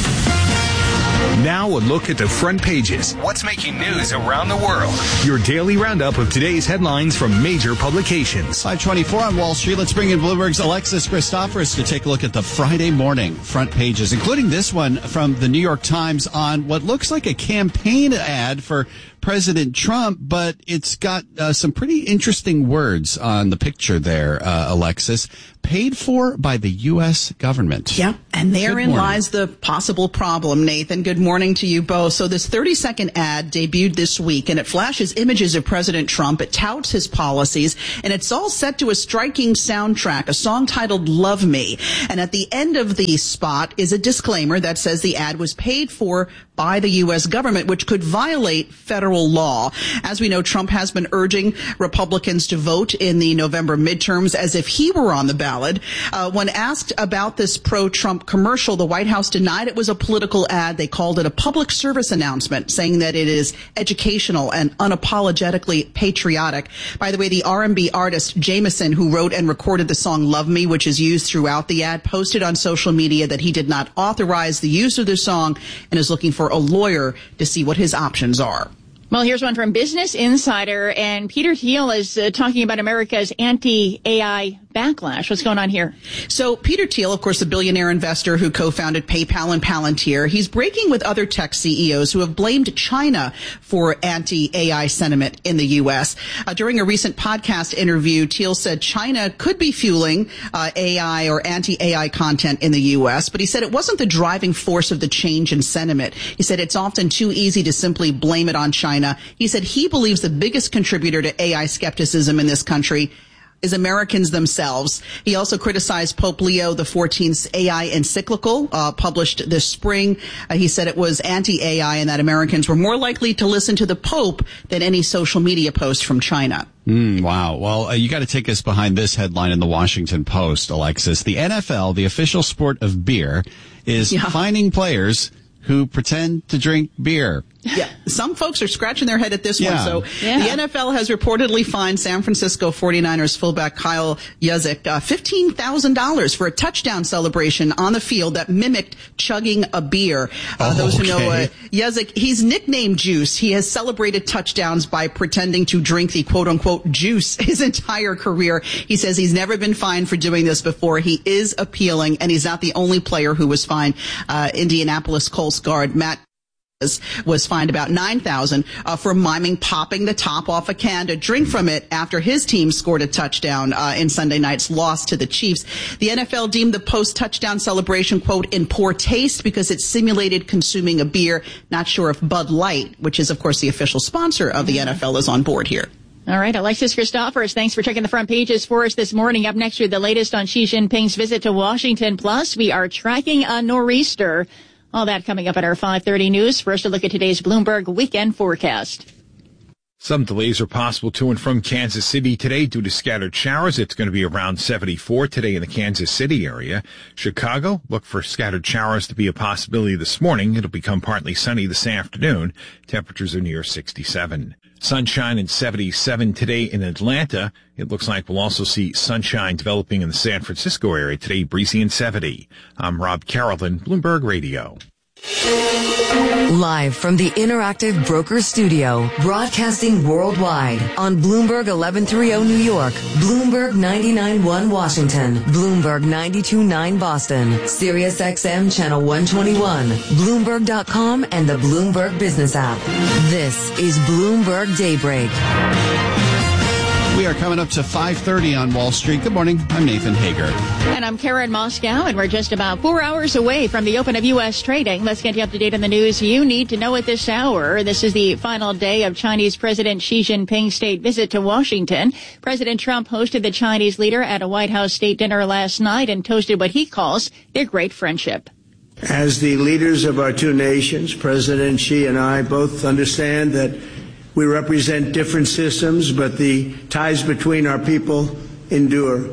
[SPEAKER 5] Now a look at the front pages. What's making news around the world? Your daily roundup of today's headlines from major publications.
[SPEAKER 12] five twenty-four on Wall Street. Let's bring in Bloomberg's Alexis Christoforous to take a look at the Friday morning front pages, including this one from the New York Times on what looks like a campaign ad for President Trump, but it's got uh, some pretty interesting words on the picture there, uh, Alexis. Paid for by the U S government.
[SPEAKER 6] Yeah, and therein lies the possible problem, Nathan. Good morning to you both. So this thirty-second ad debuted this week, and it flashes images of President Trump. It touts his policies, and it's all set to a striking soundtrack, a song titled Love Me. And at the end of the spot is a disclaimer that says the ad was paid for by the U S government, which could violate federal law. As we know, Trump has been urging Republicans to vote in the November midterms as if he were on the ballot. Uh, when asked about this pro-Trump commercial, the White House denied it was a political ad. They called it a public service announcement, saying that it is educational and unapologetically patriotic. By the way, the R and B artist Jameson, who wrote and recorded the song Love Me, which is used throughout the ad, posted on social media that he did not authorize the use of the song and is looking for a lawyer to see what his options are.
[SPEAKER 13] Well, here's one from Business Insider, and Peter Thiel is uh, talking about America's anti-A I backlash. What's going on here?
[SPEAKER 6] So Peter Thiel, of course, the billionaire investor who co-founded PayPal and Palantir, he's breaking with other tech C E Os who have blamed China for anti-A I sentiment in the U S. Uh, during a recent podcast interview, Thiel said China could be fueling uh, A I or anti-A I content in the U S, but he said it wasn't the driving force of the change in sentiment. He said it's often too easy to simply blame it on China. He said he believes the biggest contributor to A I skepticism in this country is Americans themselves. He also criticized Pope Leo the fourteenth's A I encyclical, uh, published this spring. Uh, he said it was anti-A I and that Americans were more likely to listen to the Pope than any social media post from China.
[SPEAKER 12] Mm, wow. Well, uh, you got to take us behind this headline in the Washington Post, Alexis. The N F L, the official sport of beer, is yeah. fining players who pretend to drink beer.
[SPEAKER 6] Yeah, some folks are scratching their head at this
[SPEAKER 12] yeah.
[SPEAKER 6] one. So
[SPEAKER 13] yeah.
[SPEAKER 6] the N F L has reportedly fined San Francisco forty-niners fullback Kyle Juszczyk uh, fifteen thousand dollars for a touchdown celebration on the field that mimicked chugging a beer. Uh,
[SPEAKER 12] oh,
[SPEAKER 6] those who
[SPEAKER 12] okay.
[SPEAKER 6] know uh, Juszczyk, he's nicknamed Juice. He has celebrated touchdowns by pretending to drink the quote-unquote juice his entire career. He says he's never been fined for doing this before. He is appealing, and he's not the only player who was fined. Uh, Indianapolis Colts guard Matt was fined about nine thousand dollars uh, for miming popping the top off a can to drink from it after his team scored a touchdown uh, in Sunday night's loss to the Chiefs. The N F L deemed the post-touchdown celebration, quote, in poor taste because it simulated consuming a beer. Not sure if Bud Light, which is, of course, the official sponsor of the N F L, is on board here.
[SPEAKER 13] All right, Alexis Christoforous, thanks for checking the front pages for us this morning. Up next, with the latest on Xi Jinping's visit to Washington. Plus, we are tracking a nor'easter. All that coming up at our five thirty news. First, a look at today's Bloomberg weekend forecast.
[SPEAKER 5] Some delays are possible to and from Kansas City today due to scattered showers. It's going to be around seventy-four today in the Kansas City area. Chicago, look for scattered showers to be a possibility this morning. It'll become partly sunny this afternoon. Temperatures are near sixty-seven. Sunshine and seventy-seven today in Atlanta. It looks like we'll also see sunshine developing in the San Francisco area today, breezy and seventy. I'm Rob Carrollton, Bloomberg Radio.
[SPEAKER 8] Live from the Interactive Broker Studio, broadcasting worldwide on Bloomberg eleven thirty New York, Bloomberg ninety-nine point one Washington, Bloomberg ninety-two point nine Boston, Sirius X M Channel one twenty-one, Bloomberg dot com, and the Bloomberg Business app. This is Bloomberg Daybreak.
[SPEAKER 12] We are coming up to five thirty on Wall Street. Good morning. I'm Nathan Hager.
[SPEAKER 13] And I'm Karen Moscow, and we're just about four hours away from the open of U S trading. Let's get you up to date on the news you need to know at this hour. This is the final day of Chinese President Xi Jinping's state visit to Washington. President Trump hosted the Chinese leader at a White House state dinner last night and toasted what he calls their great friendship.
[SPEAKER 16] As the leaders of our two nations, President Xi and I both understand that We represent different systems, but the ties between our people endure.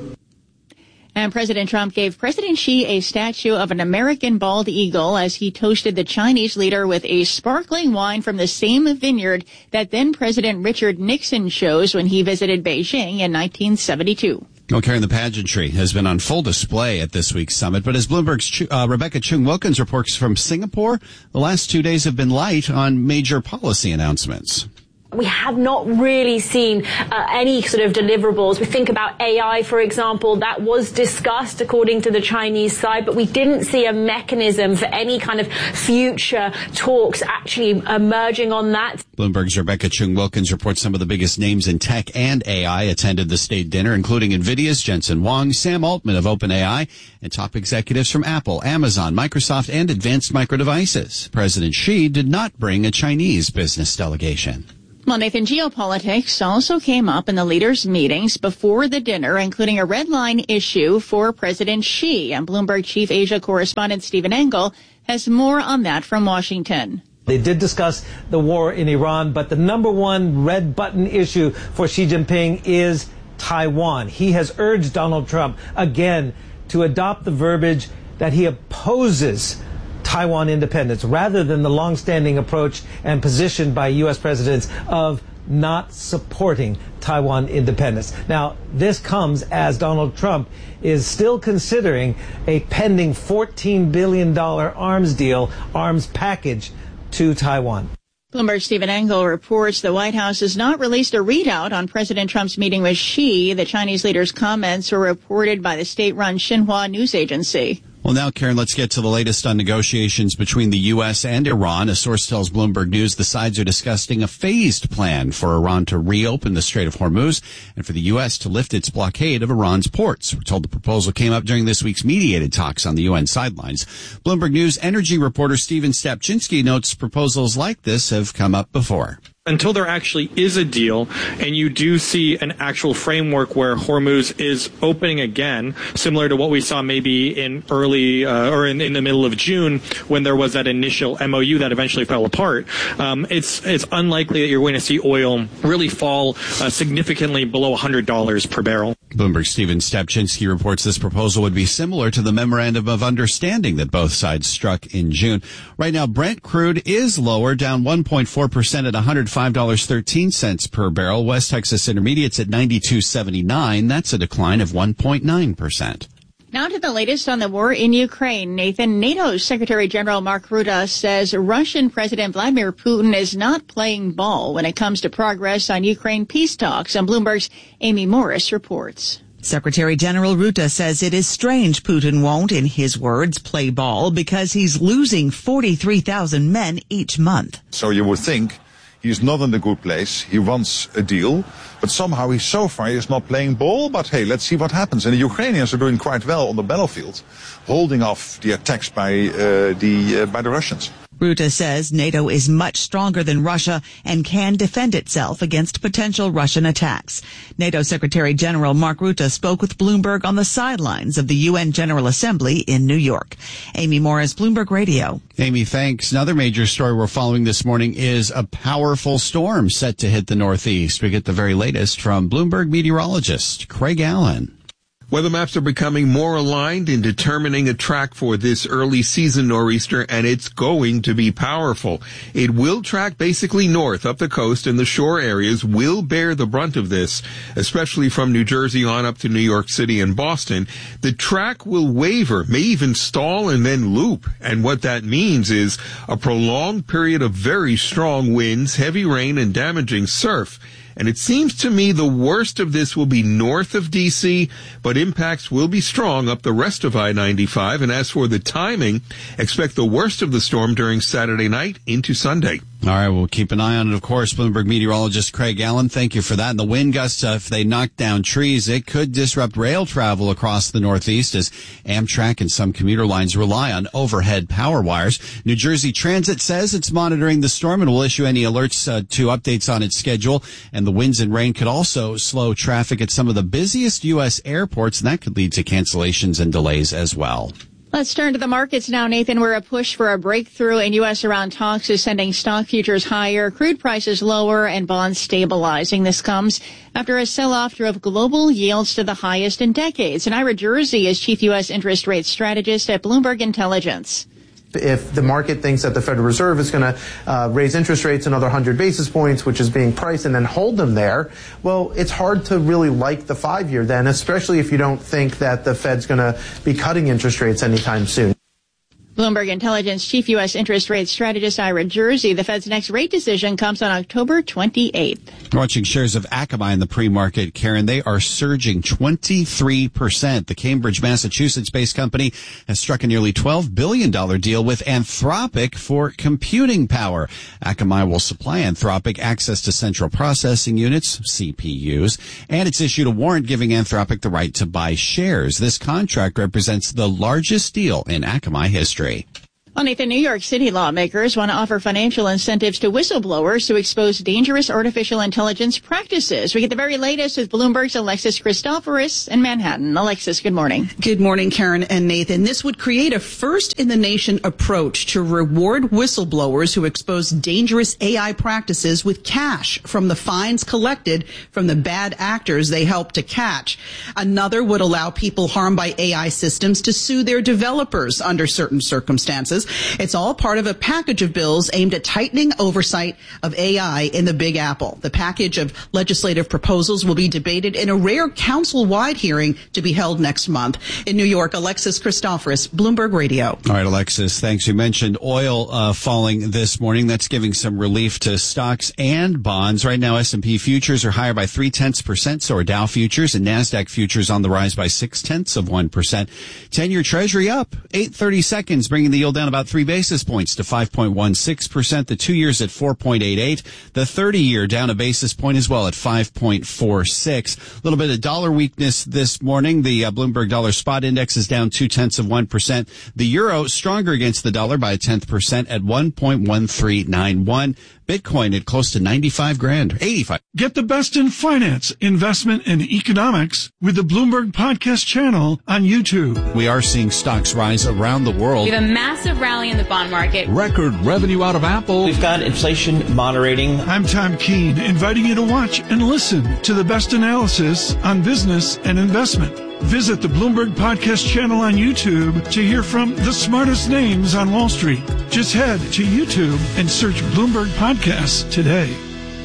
[SPEAKER 13] And President Trump gave President Xi a statue of an American bald eagle as he toasted the Chinese leader with a sparkling wine from the same vineyard that then President Richard Nixon chose when he visited Beijing in nineteen seventy-two.
[SPEAKER 12] Well, Karen, the pageantry has been on full display at this week's summit, but as Bloomberg's uh, Rebecca Chung-Wilkins reports from Singapore, the last two days have been light on major policy announcements.
[SPEAKER 7] We have not really seen uh, any sort of deliverables. We think about A I, for example, that was discussed according to the Chinese side, but we didn't see a mechanism for any kind of future talks actually emerging on that.
[SPEAKER 12] Bloomberg's Rebecca Chung-Wilkins reports some of the biggest names in tech and A I attended the state dinner, including NVIDIA's Jensen Huang, Sam Altman of OpenAI, and top executives from Apple, Amazon, Microsoft, and Advanced Micro Devices. President Xi did not bring a Chinese business delegation.
[SPEAKER 13] Well, Nathan, geopolitics also came up in the leaders' meetings before the dinner, including a red line issue for President Xi. And Bloomberg Chief Asia correspondent Stephen Engel has more on that from Washington.
[SPEAKER 17] They did discuss the war in Iran, but the number one red button issue for Xi Jinping is Taiwan. He has urged Donald Trump again to adopt the verbiage that he opposes Taiwan independence rather than the longstanding approach and position by U S presidents of not supporting Taiwan independence. Now, this comes as Donald Trump is still considering a pending fourteen billion dollars arms deal, arms package to Taiwan.
[SPEAKER 13] Bloomberg's Stephen Engel reports the White House has not released a readout on President Trump's meeting with Xi. The Chinese leader's comments were reported by the state-run Xinhua news agency.
[SPEAKER 12] Well, now, Karen, let's get to the latest on negotiations between the U S and Iran. A source tells Bloomberg News the sides are discussing a phased plan for Iran to reopen the Strait of Hormuz and for the U S to lift its blockade of Iran's ports. We're told the proposal came up during this week's mediated talks on the U N sidelines. Bloomberg News energy reporter Stephen Stapczynski notes proposals like this have come up before.
[SPEAKER 19] Until there actually is a deal and you do see an actual framework where Hormuz is opening again, similar to what we saw maybe in early uh, or in, in the middle of June when there was that initial M O U that eventually fell apart, um, it's it's unlikely that you're going to see oil really fall uh, significantly below one hundred dollars per barrel.
[SPEAKER 12] Bloomberg's Stephen Stapczynski reports this proposal would be similar to the memorandum of understanding that both sides struck in June. Right now, Brent crude is lower, down one point four percent at one hundred five dollars and thirteen cents per barrel. West Texas Intermediate's at ninety-two seventy-nine. That's a decline of one point nine percent.
[SPEAKER 13] Now to the latest on the war in Ukraine. Nathan, NATO's Secretary General Mark Rutte says Russian President Vladimir Putin is not playing ball when it comes to progress on Ukraine peace talks. And Bloomberg's Amy Morris reports.
[SPEAKER 21] Secretary General Rutte says it is strange Putin won't, in his words, play ball because he's losing forty-three thousand men each month.
[SPEAKER 9] So you would think he's not in a good place. He wants a deal, but somehow he so far is not playing ball. But hey, let's see what happens. And the Ukrainians are doing quite well on the battlefield, holding off the attacks by uh, the uh, by the Russians.
[SPEAKER 21] Rutte says NATO is much stronger than Russia and can defend itself against potential Russian attacks. NATO Secretary General Mark Rutte spoke with Bloomberg on the sidelines of the U N General Assembly in New York. Amy Morris, Bloomberg Radio.
[SPEAKER 12] Amy, thanks. Another major story we're following this morning is a powerful storm set to hit the Northeast. We get the very latest from Bloomberg meteorologist Craig Allen.
[SPEAKER 22] Weather maps are becoming more aligned in determining a track for this early season nor'easter, and it's going to be powerful. It will track basically north up the coast, and the shore areas will bear the brunt of this, especially from New Jersey on up to New York City and Boston. The track will waver, may even stall and then loop, and what that means is a prolonged period of very strong winds, heavy rain, and damaging surf. And it seems to me the worst of this will be north of D C, but impacts will be strong up the rest of I ninety-five. And as for the timing, expect the worst of the storm during Saturday night into Sunday.
[SPEAKER 12] All right, we'll keep an eye on it, of course. Bloomberg meteorologist Craig Allen, thank you for that. And the wind gusts, uh, if they knock down trees, it could disrupt rail travel across the Northeast as Amtrak and some commuter lines rely on overhead power wires. New Jersey Transit says it's monitoring the storm and will issue any alerts uh, to updates on its schedule. And the winds and rain could also slow traffic at some of the busiest U S airports, and that could lead to cancellations and delays as well.
[SPEAKER 13] Let's turn to the markets now, Nathan, where a push for a breakthrough in U S Iran talks is sending stock futures higher, crude prices lower, and bonds stabilizing. This comes after a sell-off drove global yields to the highest in decades. And Ira Jersey is chief U S interest rate strategist at Bloomberg Intelligence.
[SPEAKER 10] If the market thinks that the Federal Reserve is going to uh, raise interest rates another one hundred basis points, which is being priced, and then hold them there, well, it's hard to really like the five-year then, especially if you don't think that the Fed's going to be cutting interest rates anytime soon.
[SPEAKER 13] Bloomberg Intelligence chief U S interest rate strategist Ira Jersey. The Fed's next rate decision comes on October twenty-eighth.
[SPEAKER 12] Watching shares of Akamai in the pre-market, Karen, they are surging twenty-three percent. The Cambridge, Massachusetts-based company has struck a nearly twelve billion dollars deal with Anthropic for computing power. Akamai will supply Anthropic access to central processing units, C P Us, and it's issued a warrant giving Anthropic the right to buy shares. This contract represents the largest deal in Akamai history.
[SPEAKER 13] Well, Nathan, New York City lawmakers want to offer financial incentives to whistleblowers to expose dangerous artificial intelligence practices. We get the very latest with Bloomberg's Alexis Christoforous in Manhattan. Alexis, good morning.
[SPEAKER 6] Good morning, Karen and Nathan. This would create a first-in-the-nation approach to reward whistleblowers who expose dangerous A I practices with cash from the fines collected from the bad actors they help to catch. Another would allow people harmed by A I systems to sue their developers under certain circumstances. It's all part of a package of bills aimed at tightening oversight of A I in the Big Apple. The package of legislative proposals will be debated in a rare council-wide hearing to be held next month. In New York, Alexis Christoforous, Bloomberg Radio.
[SPEAKER 12] All right, Alexis, thanks. You mentioned oil uh, falling this morning. That's giving some relief to stocks and bonds. Right now, S and P futures are higher by three-tenths percent, so are Dow futures, and NASDAQ futures on the rise by six-tenths of one percent. ten-year Treasury up, eight thirty seconds, bringing the yield down about three basis points to five point one six percent. The two years at four point eight eight. The thirty year down a basis point as well at five point four six. A little bit of dollar weakness this morning. The uh, Bloomberg Dollar Spot Index is down two tenths of one percent. The euro stronger against the dollar by a tenth percent at one point one three nine one. Bitcoin at close to ninety-five grand, eighty-five.
[SPEAKER 11] Get the best in finance, investment, and economics with the Bloomberg Podcast channel on YouTube.
[SPEAKER 12] We are seeing stocks rise around the world.
[SPEAKER 18] We have a massive rally in the bond market.
[SPEAKER 22] Record revenue out of Apple.
[SPEAKER 20] We've got inflation moderating.
[SPEAKER 11] I'm Tom Keene, inviting you to watch and listen to the best analysis on business and investment. Visit the Bloomberg Podcast channel on YouTube to hear from the smartest names on Wall Street. Just head to YouTube and search Bloomberg Podcasts today.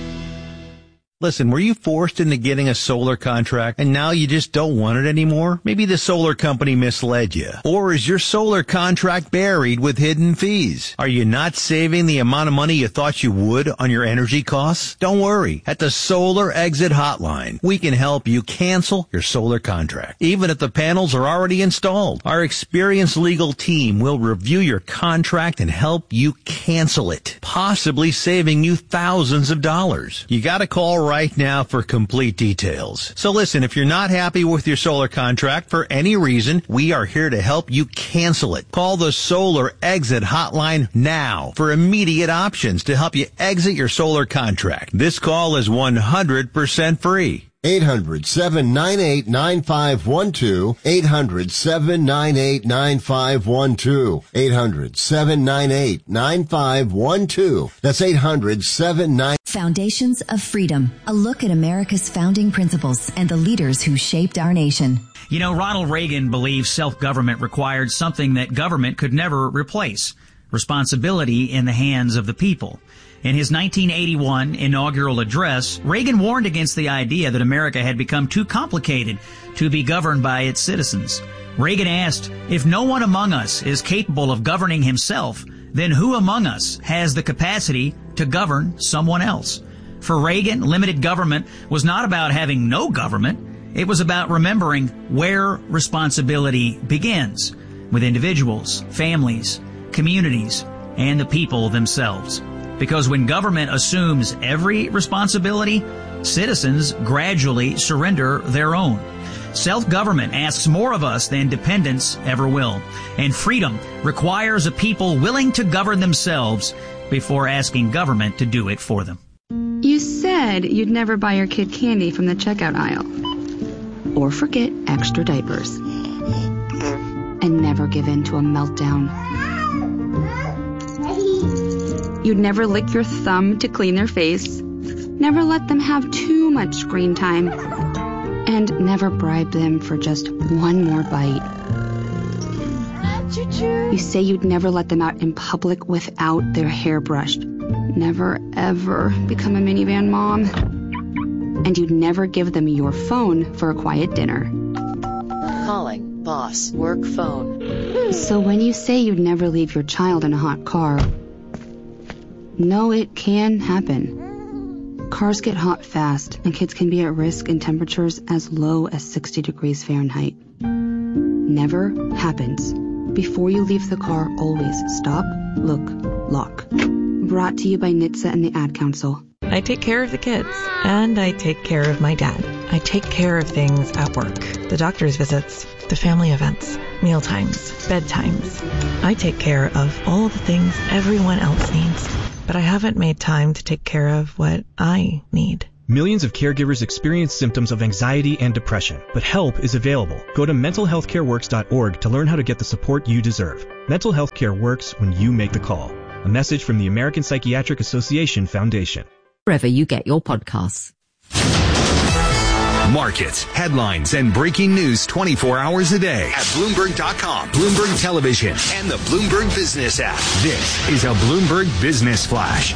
[SPEAKER 25] Listen, were you forced into getting a solar contract and now you just don't want it anymore? Maybe the solar company misled you. Or is your solar contract buried with hidden fees? Are you not saving the amount of money you thought you would on your energy costs? Don't worry. At the Solar Exit Hotline, we can help you cancel your solar contract, even if the panels are already installed. Our experienced legal team will review your contract and help you cancel it, possibly saving you thousands of dollars. You gotta call right now for complete details. So listen, if you're not happy with your solar contract for any reason, we are here to help you cancel it. Call the Solar Exit Hotline now for immediate options to help you exit your solar contract. This call is one hundred percent free.
[SPEAKER 26] eight hundred, seven nine eight, nine five one two. eight hundred, seven nine eight, nine five one two. eight hundred, seven nine eight, nine five one two. That's eight hundred, seven nine eight.
[SPEAKER 27] Foundations of Freedom. A look at America's founding principles and the leaders who shaped our nation.
[SPEAKER 28] You know, Ronald Reagan believed self-government required something that government could never replace: responsibility in the hands of the people. In his nineteen eighty-one inaugural address, Reagan warned against the idea that America had become too complicated to be governed by its citizens. Reagan asked, if no one among us is capable of governing himself, then who among us has the capacity to govern someone else? For Reagan, limited government was not about having no government. It was about remembering where responsibility begins, with individuals, families, communities, and the people themselves. Because when government assumes every responsibility, citizens gradually surrender their own. Self-government asks more of us than dependence ever will. And freedom requires a people willing to govern themselves before asking government to do it for them.
[SPEAKER 29] You said you'd never buy your kid candy from the checkout aisle. Or forget extra diapers.
[SPEAKER 1] and never give in to a meltdown. You'd never lick your thumb to clean their face, never let them have too much screen time, and never bribe them for just one more bite. You say you'd never let them out in public without their hair brushed, never ever become a minivan mom, and you'd never give them your phone for a quiet dinner.
[SPEAKER 2] Calling boss work phone.
[SPEAKER 1] So when you say you'd never leave your child in a hot car, no, it can happen. Cars get hot fast, and kids can be at risk in temperatures as low as sixty degrees Fahrenheit. Never happens. Before you leave the car, always stop, look, lock. Brought to you by N H T S A and the Ad Council.
[SPEAKER 3] I take care of the kids, and I take care of my dad. I take care of things at work. The doctor's visits, the family events, mealtimes, bedtimes. I take care of all the things everyone else needs. But I haven't made time to take care of what I need.
[SPEAKER 4] Millions of caregivers experience symptoms of anxiety and depression, but help is available. Go to mental health care works dot org to learn how to get the support you deserve. Mental health care works when you make the call. A message from the American Psychiatric Association Foundation.
[SPEAKER 5] Wherever you get your podcasts.
[SPEAKER 14] Markets, headlines, and breaking news twenty-four hours a day at Bloomberg dot com, Bloomberg Television, and the Bloomberg Business app. This is a Bloomberg Business Flash.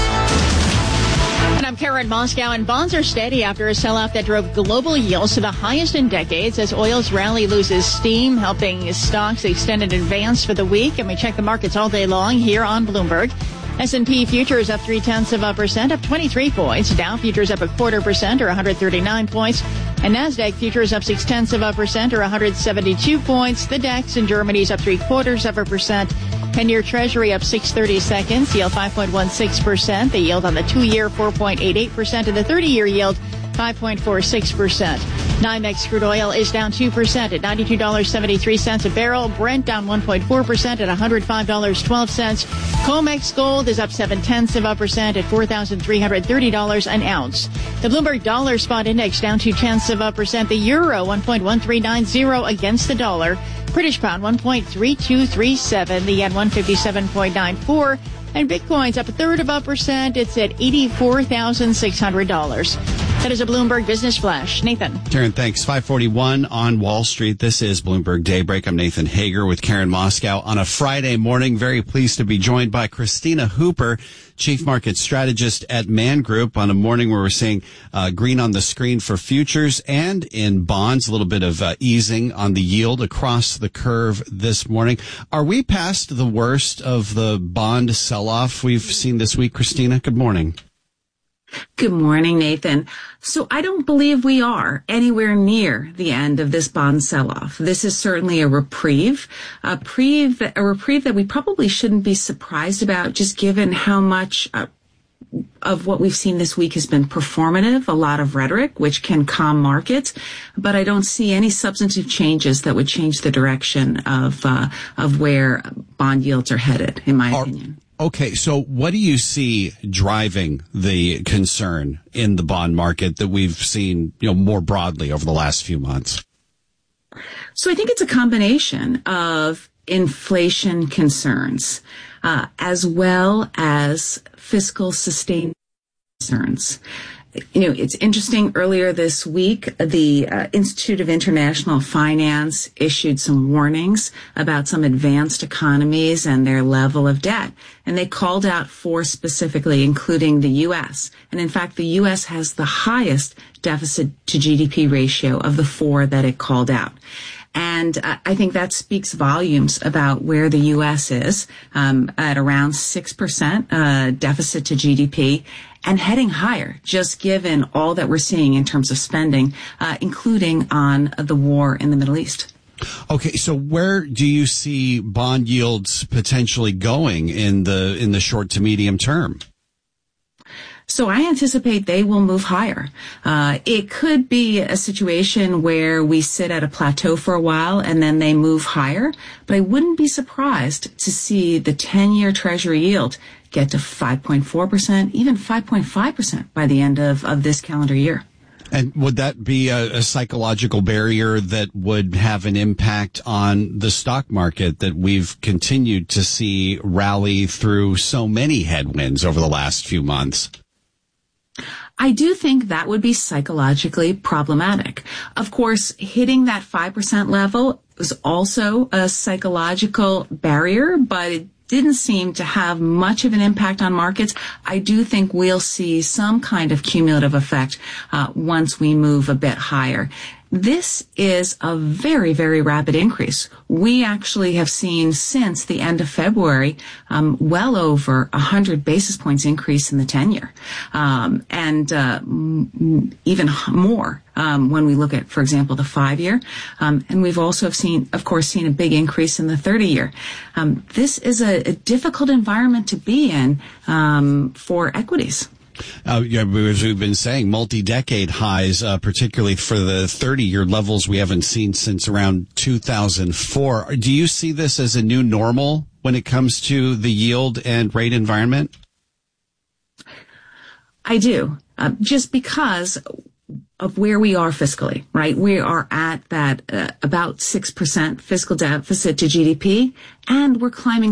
[SPEAKER 13] And I'm Karen Moscow, and bonds are steady after a sell-off that drove global yields to the highest in decades as oil's rally loses steam, helping stocks extend in advance for the week. And we check the markets all day long here on Bloomberg. S and P futures up three-tenths of a percent, up twenty-three points. Dow futures up a quarter percent, or one hundred thirty-nine points. And NASDAQ futures up six-tenths of a percent, or one hundred seventy-two points. The DAX in Germany's up three-quarters of a percent. ten-year Treasury up six thirty-seconds, yield five point one six percent. The yield on the two-year, four point eight eight percent. And the thirty-year yield, five point four six percent. NYMEX crude oil is down two percent at ninety-two dollars and seventy-three cents a barrel. Brent down one point four percent at one hundred five dollars and twelve cents. COMEX gold is up seven-tenths of a percent at four thousand three hundred thirty dollars an ounce. The Bloomberg Dollar Spot Index down two-tenths of a percent. The euro one point one three nine zero against the dollar. British pound one point three two three seven. The yen one fifty-seven point nine four. And Bitcoin's up a third of a percent. It's at eighty-four thousand six hundred dollars. That is a Bloomberg Business Flash. Nathan.
[SPEAKER 12] Karen, thanks. five forty-one on Wall Street. This is Bloomberg Daybreak. I'm Nathan Hager with Karen Moscow on a Friday morning. Very pleased to be joined by Christina Hooper, Chief Market Strategist at Man Group, on a morning where we're seeing uh, green on the screen for futures and in bonds, a little bit of uh, easing on the yield across the curve this morning. Are we past the worst of the bond sell-off we've seen this week, Christina? Good morning.
[SPEAKER 15] Good morning, Nathan. So I don't believe we are anywhere near the end of this bond sell-off. This is certainly a reprieve, a reprieve, a reprieve that we probably shouldn't be surprised about, just given how much uh, of what we've seen this week has been performative, a lot of rhetoric, which can calm markets. But I don't see any substantive changes that would change the direction of uh, of where bond yields are headed, in my are- opinion.
[SPEAKER 12] Okay, so what do you see driving the concern in the bond market that we've seen, you know, more broadly over the last few months?
[SPEAKER 15] So I think it's a combination of inflation concerns, uh, as well as fiscal sustainability concerns. You know, it's interesting. Earlier this week, the uh, Institute of International Finance issued some warnings about some advanced economies and their level of debt. And they called out four specifically, including the U S. And in fact, the U S has the highest deficit to G D P ratio of the four that it called out. And uh, I think that speaks volumes about where the U S is, um, at around six percent uh, deficit to G D P, and heading higher, just given all that we're seeing in terms of spending, uh, including on the war in the Middle East.
[SPEAKER 12] Okay, so where do you see bond yields potentially going in the in the short to medium term?
[SPEAKER 15] So I anticipate they will move higher. Uh, it could be a situation where we sit at a plateau for a while and then they move higher, but I wouldn't be surprised to see the ten-year Treasury yield get to five point four percent, even five point five percent by the end of, of this calendar year.
[SPEAKER 12] And would that be a, a psychological barrier that would have an impact on the stock market that we've continued to see rally through so many headwinds over the last few months?
[SPEAKER 15] I do think that would be psychologically problematic. Of course, hitting that five percent level was also a psychological barrier, but it didn't seem to have much of an impact on markets. I do think we'll see some kind of cumulative effect uh, once we move a bit higher. This is a very, very rapid increase. We actually have seen since the end of February um, well over one hundred basis points increase in the ten-year, um, and uh, m- even more um, when we look at, for example, the five-year. Um, and we've also seen, of course, seen a big increase in the thirty-year. Um, this is a, a difficult environment to be in um, for equities.
[SPEAKER 12] Uh, yeah, as we've been saying, multi-decade highs, uh, particularly for the thirty-year levels we haven't seen since around two thousand four. Do you see this as a new normal when it comes to the yield and rate environment?
[SPEAKER 15] I do, uh, just because of where we are fiscally, right? We are at that uh, about six percent fiscal deficit to G D P, and we're climbing